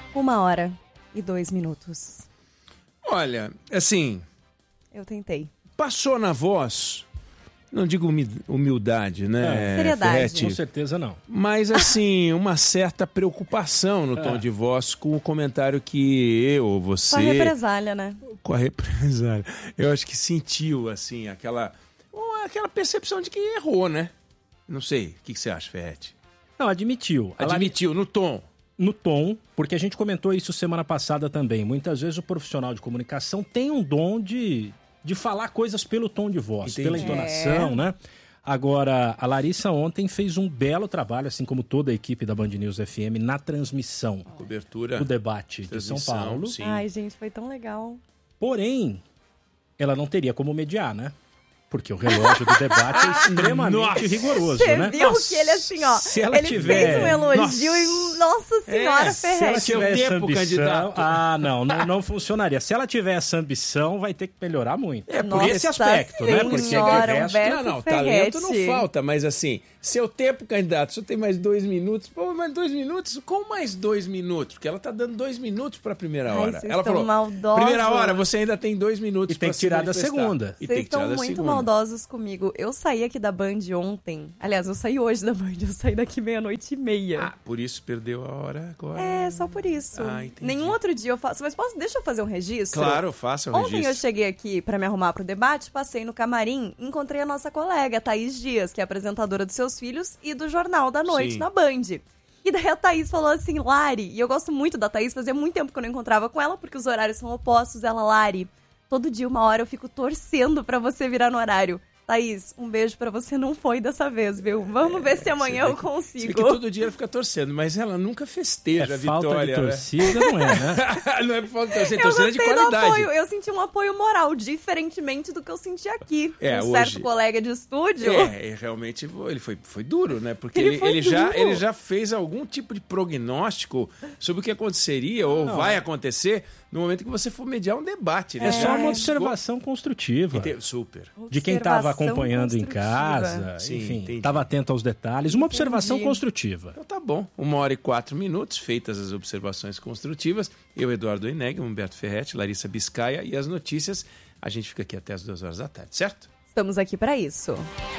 1h02. Olha, assim... Eu tentei. Passou na voz, não digo humildade, né? Seriedade. Ferretti? Com certeza não. Mas, assim, uma certa preocupação no tom de voz com o comentário que eu ou você... Com a represália, né? Com a represália. Eu acho que sentiu, assim, aquela percepção de que errou, né? Não sei. O que você acha, Ferretti? Não, admitiu. Admitiu, no tom. No tom, porque a gente comentou isso semana passada também. Muitas vezes o profissional de comunicação tem um dom de falar coisas pelo tom de voz, Entendi. pela entonação, né? Agora, a Larissa ontem fez um belo trabalho, assim como toda a equipe da Band News FM, na transmissão. Cobertura. Do debate de São Paulo. Sim. Ai, gente, foi tão legal. Porém, ela não teria como mediar, né? Porque o relógio do debate é extremamente rigoroso, Você né? viu que ele, assim, ó, se ela ele tiver... fez um elogio e, nossa senhora, Se ela Ferretti. tiver essa tempo, ambição... candidato. Não funcionaria. Se ela tiver essa ambição, vai ter que melhorar muito. É, por esse Nossa aspecto, né? Porque senhora, o resto... Humberto Não, talento não Ferretti. falta, mas assim, seu tempo, candidato, se eu tenho mais 2 minutos, pô, mais 2 minutos? Como mais 2 minutos? Porque ela tá dando 2 minutos pra primeira Ai, hora. vocês Ela estão falou, maldosos. primeira hora, você ainda tem 2 minutos E tem pra que tirar se da manifestar. segunda. E tem Vocês que tirar estão da muito segunda. maldosos comigo. Eu saí aqui da Band ontem. Aliás, eu saí hoje da Band. Eu saí daqui 00:30. Ah, por isso perdeu a hora agora. É, só por isso. Ah, entendi. Nenhum outro dia eu faço. Mas deixa eu fazer um registro? Claro, faça o Ontem eu registro. cheguei aqui pra me arrumar pro debate, passei no camarim, encontrei a nossa colega, Thaís Dias, que é apresentadora dos Seus Filhos e do Jornal da Noite Sim. na Band. E daí a Thaís falou assim, Lari, e eu gosto muito da Thaís, fazia muito tempo que eu não encontrava com ela, porque os horários são opostos. Ela, Lari, todo dia 1 hora eu fico torcendo pra você virar no horário. Thaís, um beijo pra você, não foi dessa vez, viu? Vamos ver se amanhã eu Você consigo. vê que todo dia ela fica torcendo, mas ela nunca festeja a falta vitória. de torcida, não é, né? Né? Não é por falta de torcida, Eu torcida de gostei do qualidade. apoio, eu senti um apoio moral, diferentemente do que eu senti aqui. É, Um certo hoje- colega de estúdio. Realmente ele foi duro, né? Porque Ele foi ele duro. já fez algum tipo de prognóstico sobre o que aconteceria ou vai acontecer no momento que você for mediar um debate. Né? É só Já uma riscou. observação construtiva. Super. De quem estava Observação acompanhando em construtiva. casa, Sim, enfim, entendi. estava atento aos detalhes. Uma observação Entendi. construtiva. Então tá bom. 1h04, feitas as observações construtivas. Eu, Eduardo Eneg, Humberto Ferretti, Larissa Biscaia e as notícias. A gente fica aqui até as 2 horas da tarde, certo? Estamos aqui para isso.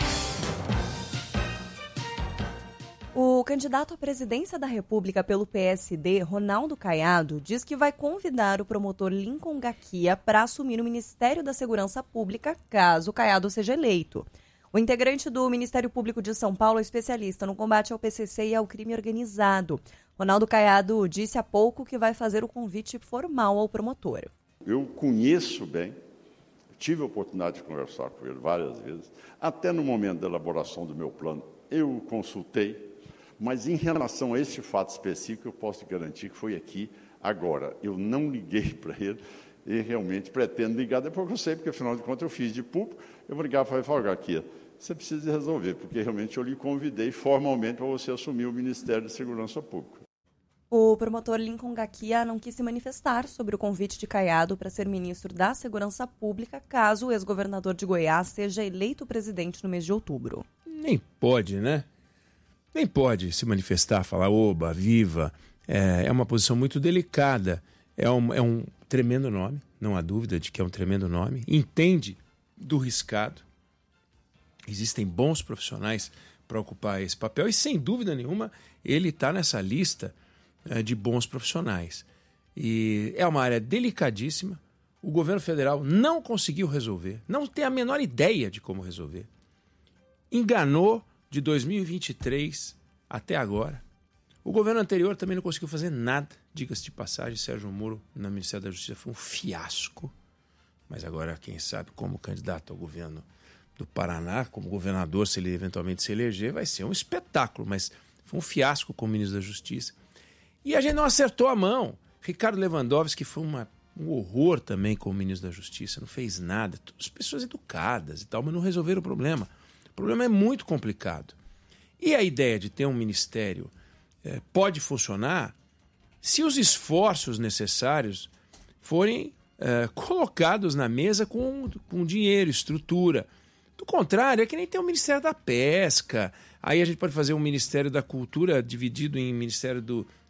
O candidato à presidência da República pelo PSD, Ronaldo Caiado, diz que vai convidar o promotor Lincoln Gaquia para assumir o Ministério da Segurança Pública, caso Caiado seja eleito. O integrante do Ministério Público de São Paulo é especialista no combate ao PCC e ao crime organizado. Ronaldo Caiado disse há pouco que vai fazer o convite formal ao promotor. Eu conheço bem, tive a oportunidade de conversar com ele várias vezes, até no momento da elaboração do meu plano eu o consultei, mas em relação a esse fato específico eu posso garantir que foi aqui, agora. Eu não liguei para ele e realmente pretendo ligar, depois que eu sei, porque afinal de contas eu fiz de público, eu vou ligar para falar aqui, você precisa resolver, porque realmente eu lhe convidei formalmente para você assumir o Ministério da Segurança Pública. O promotor Lincoln Gaquia não quis se manifestar sobre o convite de Caiado para ser ministro da Segurança Pública, caso o ex-governador de Goiás seja eleito presidente no mês de outubro. Nem pode, né? Nem pode se manifestar, falar oba, viva. É uma posição muito delicada. É um tremendo nome, não há dúvida de que é um tremendo nome. Entende do riscado. Existem bons profissionais para ocupar esse papel e, sem dúvida nenhuma, ele está nessa lista de bons profissionais. E é uma área delicadíssima. O governo federal não conseguiu resolver, não tem a menor ideia de como resolver. Enganou de 2023 até agora. O governo anterior também não conseguiu fazer nada. Diga-se de passagem, Sérgio Moro, no Ministério da Justiça, foi um fiasco. Mas agora, quem sabe, como candidato ao governo do Paraná, como governador, se ele eventualmente se eleger, vai ser um espetáculo. Mas foi um fiasco como ministro da Justiça. E a gente não acertou a mão. Ricardo Lewandowski foi um horror também como ministro da Justiça. Não fez nada. Todas pessoas educadas e tal, mas não resolveram o problema. O problema é muito complicado. E a ideia de ter um ministério pode funcionar se os esforços necessários forem colocados na mesa com dinheiro, estrutura. Do contrário, é que nem tem o Ministério da Pesca. Aí a gente pode fazer um Ministério da Cultura dividido em Ministério do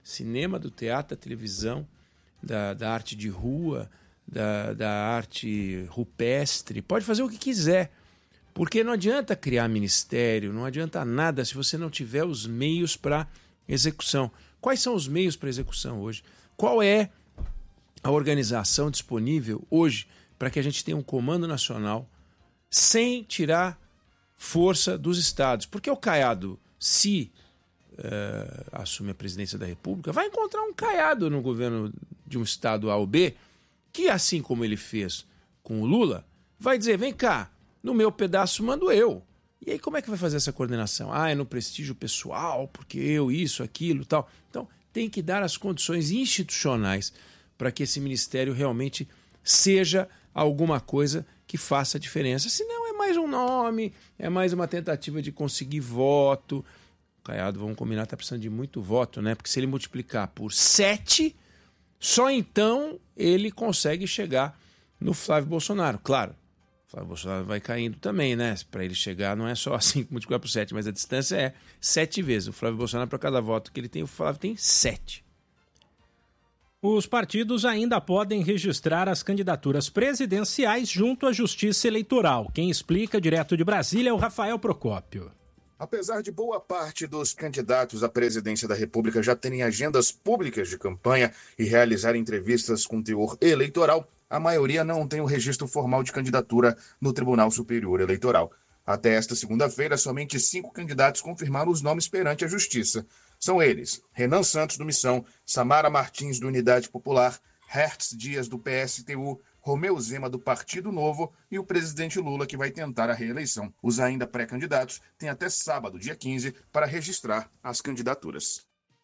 cinema, do teatro, da televisão, da arte de rua, da arte rupestre. Pode fazer o que quiser, porque não adianta criar ministério, não adianta nada se você não tiver os meios para execução. Quais são os meios para execução hoje? Qual é a organização disponível hoje para que a gente tenha um comando nacional sem tirar força dos estados? Porque o Caiado, se assume a presidência da República, vai encontrar um Caiado no governo de um estado A ou B, que assim como ele fez com o Lula, vai dizer, vem cá, no meu pedaço mando eu. E aí como é que vai fazer essa coordenação? É no prestígio pessoal, porque eu, isso, aquilo, tal. Então tem que dar as condições institucionais para que esse ministério realmente seja alguma coisa que faça a diferença. Senão é mais um nome, é mais uma tentativa de conseguir voto. O Caiado, vamos combinar, está precisando de muito voto, né? Porque se ele multiplicar por 7, só então ele consegue chegar no Flávio Bolsonaro. Claro, o Flávio Bolsonaro vai caindo também, né? Para ele chegar não é só assim multiplicar por 7, mas a distância é 7 vezes. O Flávio Bolsonaro, para cada voto que ele tem, o Flávio tem 7. Os partidos ainda podem registrar as candidaturas presidenciais junto à Justiça Eleitoral. Quem explica direto de Brasília é o Rafael Procópio. Apesar de boa parte dos candidatos à presidência da República já terem agendas públicas de campanha e realizar entrevistas com teor eleitoral, a maioria não tem o registro formal de candidatura no Tribunal Superior Eleitoral. Até esta segunda-feira, somente 5 candidatos confirmaram os nomes perante a Justiça. São eles: Renan Santos, do Missão, Samara Martins, do Unidade Popular, Hertz Dias, do PSTU, Romeu Zema, do Partido Novo, e o presidente Lula, que vai tentar a reeleição. Os ainda pré-candidatos têm até sábado, dia 15, para registrar as candidaturas.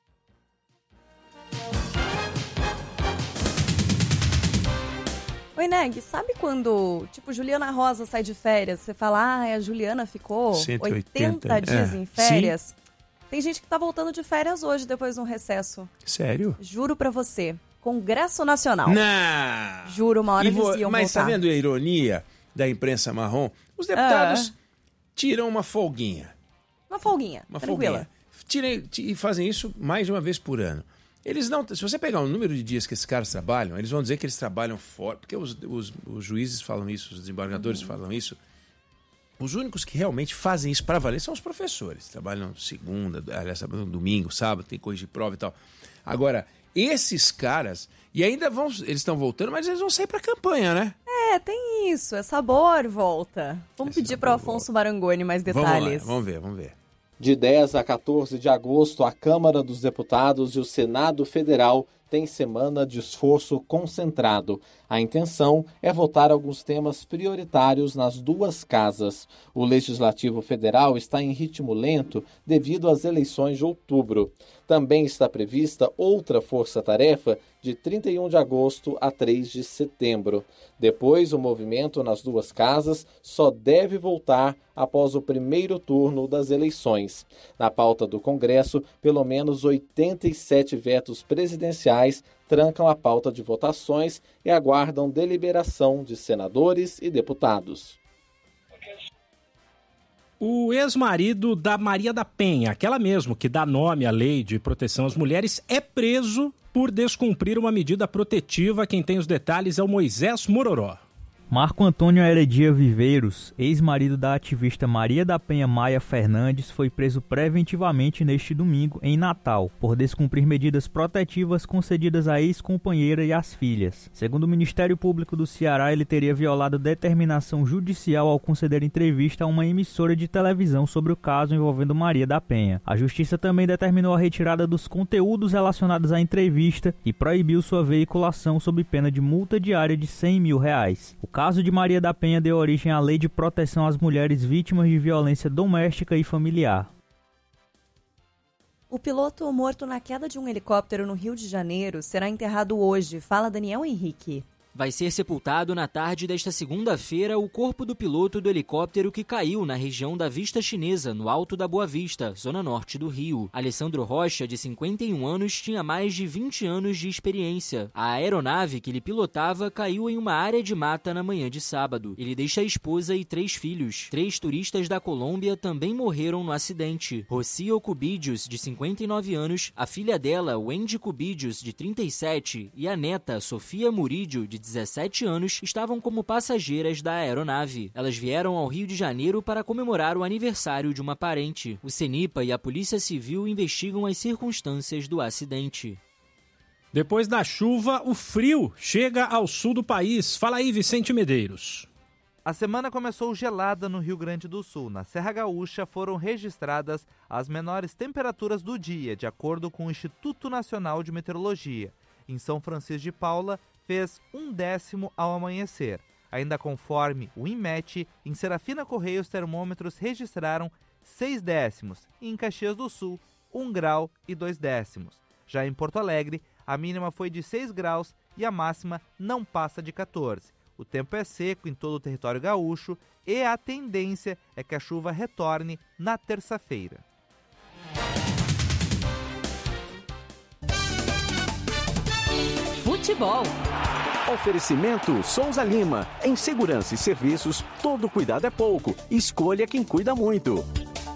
Oi, Neg, sabe quando, Juliana Rosa sai de férias, você fala, a Juliana ficou 80 dias em férias? Sim. Tem gente que tá voltando de férias hoje, depois de um recesso. Sério? Juro pra você. Congresso Nacional. Não! Juro, uma hora eles iam mas voltar. Tá vendo a ironia da imprensa marrom? Os deputados tiram uma folguinha. Uma folguinha, tranquila. E fazem isso mais de uma vez por ano. Eles não, se você pegar o número de dias que esses caras trabalham, eles vão dizer que eles trabalham fora, porque os juízes falam isso, os desembargadores falam isso. Os únicos que realmente fazem isso para valer são os professores. Trabalham segunda, aliás, domingo, sábado, tem que corrigir prova e tal. Agora, esses caras, e ainda vão, eles estão voltando, mas eles vão sair para campanha, né? Tem isso, essa boa volta. Vamos pedir para o Afonso Marangoni mais detalhes. Vamos ver. De 10 a 14 de agosto, a Câmara dos Deputados e o Senado Federal têm semana de esforço concentrado. A intenção é votar alguns temas prioritários nas duas casas. O Legislativo Federal está em ritmo lento devido às eleições de outubro. Também está prevista outra força-tarefa de 31 de agosto a 3 de setembro. Depois, o movimento nas duas casas só deve voltar após o primeiro turno das eleições. Na pauta do Congresso, pelo menos 87 vetos presidenciais trancam a pauta de votações e aguardam deliberação de senadores e deputados. O ex-marido da Maria da Penha, aquela mesmo que dá nome à Lei de Proteção às Mulheres, é preso por descumprir uma medida protetiva. Quem tem os detalhes é o Moisés Mororó. Marco Antônio Heredia Viveiros, ex-marido da ativista Maria da Penha Maia Fernandes, foi preso preventivamente neste domingo, em Natal, por descumprir medidas protetivas concedidas à ex-companheira e às filhas. Segundo o Ministério Público do Ceará, ele teria violado determinação judicial ao conceder entrevista a uma emissora de televisão sobre o caso envolvendo Maria da Penha. A Justiça também determinou a retirada dos conteúdos relacionados à entrevista e proibiu sua veiculação sob pena de multa diária de R$100 mil. O caso de Maria da Penha deu origem à Lei de Proteção às Mulheres Vítimas de Violência Doméstica e Familiar. O piloto morto na queda de um helicóptero no Rio de Janeiro será enterrado hoje. Fala Daniel Henrique. Vai ser sepultado na tarde desta segunda-feira o corpo do piloto do helicóptero que caiu na região da Vista Chinesa, no Alto da Boa Vista, zona norte do Rio. Alessandro Rocha, de 51 anos, tinha mais de 20 anos de experiência. A aeronave que ele pilotava caiu em uma área de mata na manhã de sábado. Ele deixa a esposa e 3 filhos. 3 turistas da Colômbia também morreram no acidente. Rocio Cubidius, de 59 anos, a filha dela, Wendy Cubidius, de 37, e a neta, Sofia Murídio, de 17 anos, estavam como passageiras da aeronave. Elas vieram ao Rio de Janeiro para comemorar o aniversário de uma parente. O CENIPA e a Polícia Civil investigam as circunstâncias do acidente. Depois da chuva, o frio chega ao sul do país. Fala aí, Vicente Medeiros. A semana começou gelada no Rio Grande do Sul. Na Serra Gaúcha foram registradas as menores temperaturas do dia, de acordo com o Instituto Nacional de Meteorologia. Em São Francisco de Paula, fez 1/10 ao amanhecer. Ainda conforme o INMET, em Serafina Correia os termômetros registraram 6/10 e em Caxias do Sul 1 grau e 2/10. Já em Porto Alegre, a mínima foi de 6 graus e a máxima não passa de 14. O tempo é seco em todo o território gaúcho e a tendência é que a chuva retorne na terça-feira. Futebol. Oferecimento Souza Lima. Em segurança e serviços, todo cuidado é pouco. Escolha quem cuida muito.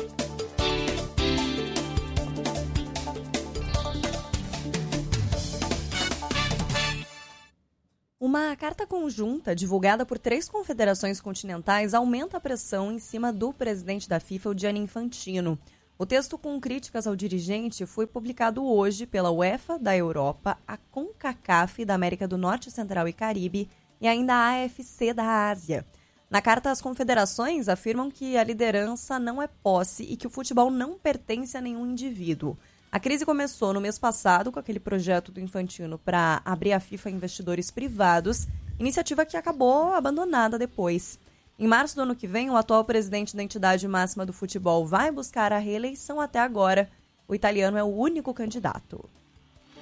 Uma carta conjunta divulgada por 3 confederações continentais aumenta a pressão em cima do presidente da FIFA, o Gianni Infantino. O texto com críticas ao dirigente foi publicado hoje pela UEFA da Europa, a CONCACAF da América do Norte, Central e Caribe e ainda a AFC da Ásia. Na carta, as confederações afirmam que a liderança não é posse e que o futebol não pertence a nenhum indivíduo. A crise começou no mês passado com aquele projeto do Infantino para abrir a FIFA a investidores privados, iniciativa que acabou abandonada depois. Em março do ano que vem, o atual presidente da entidade máxima do futebol vai buscar a reeleição. Até agora, o italiano é o único candidato.